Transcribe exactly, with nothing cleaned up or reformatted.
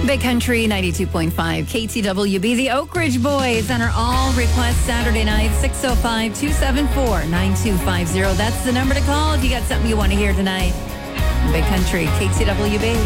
Big Country ninety-two point five K T W B. The Oak Ridge Boys on our all request Saturday night, six oh five, two seven four, nine two five zero. That's the number to call if you got something you want to hear tonight. Big Country K T W B.